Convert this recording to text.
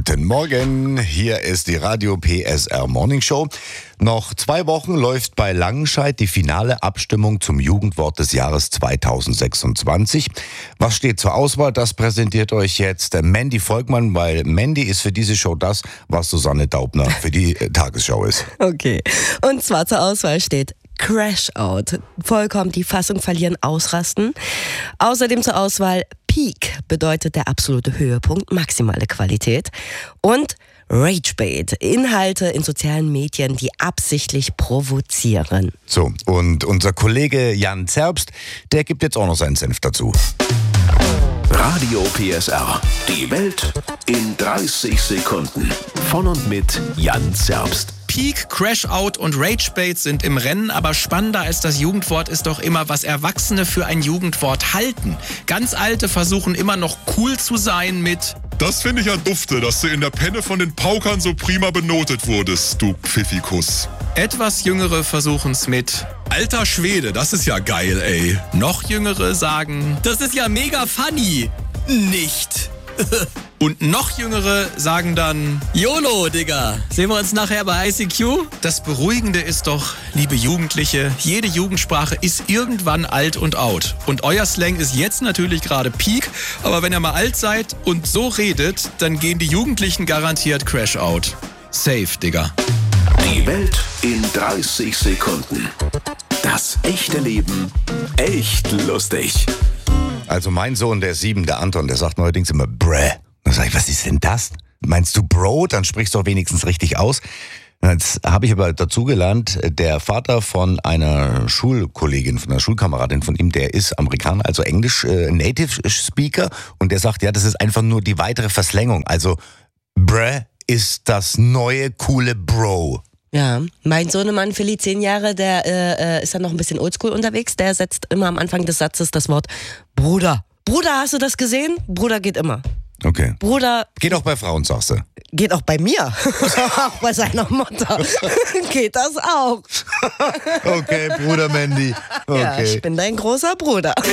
Guten Morgen, hier ist die Radio PSR Morning Show. Noch 2 Wochen läuft bei Langenscheidt die finale Abstimmung zum Jugendwort des Jahres 2026. Was steht zur Auswahl? Das präsentiert euch jetzt Mandy Volkmann, weil Mandy ist für diese Show das, was Susanne Daubner für die Tagesschau ist. Okay, und zwar zur Auswahl steht Crash-Out, vollkommen die Fassung verlieren, ausrasten. Außerdem zur Auswahl Peak, bedeutet der absolute Höhepunkt, maximale Qualität. Und Ragebait, Inhalte in sozialen Medien, die absichtlich provozieren. So, und unser Kollege Jan Zerbst, der gibt jetzt auch noch seinen Senf dazu. Radio PSR. Die Welt in 30 Sekunden. Von und mit Jan Zerbst. Peak, Crash-Out und Ragebait sind im Rennen, aber spannender als das Jugendwort ist doch immer, was Erwachsene für ein Jugendwort halten. Ganz Alte versuchen immer noch cool zu sein mit: Das finde ich ja dufte, dass du in der Penne von den Paukern so prima benotet wurdest, du Pfiffikus. Etwas Jüngere versuchen's mit: Alter Schwede, das ist ja geil, ey. Noch Jüngere sagen: Das ist ja mega funny. Nicht. Und noch Jüngere sagen dann: YOLO, Digga. Sehen wir uns nachher bei ICQ? Das Beruhigende ist doch, liebe Jugendliche, jede Jugendsprache ist irgendwann alt und out. Und euer Slang ist jetzt natürlich gerade Peak, aber wenn ihr mal alt seid und so redet, dann gehen die Jugendlichen garantiert Crash-Out. Safe, Digga. Die Welt in 30 Sekunden. Das echte Leben echt lustig. Also mein Sohn, der ist 7, der Anton, der sagt neuerdings immer Bräh. Dann sag ich, was ist denn das? Meinst du Bro? Dann sprichst du doch wenigstens richtig aus. Jetzt habe ich aber dazugelernt, der Vater von einer Schulkollegin, von einer Schulkameradin von ihm, der ist Amerikaner, also Englisch Native Speaker, und der sagt, ja, das ist einfach nur die weitere Verslängung. Also Bräh ist das neue coole Bro. Ja, mein Sohnemann, Philly, 10 Jahre, der ist dann noch ein bisschen oldschool unterwegs. Der setzt immer am Anfang des Satzes das Wort Bruder. Bruder, hast du das gesehen? Bruder geht immer. Okay. Bruder. Geht auch bei Frauen, sagst du? Geht auch bei mir. Auch bei seiner Mutter. Geht das auch. Okay, Bruder Mandy. Okay. Ja, ich bin dein großer Bruder.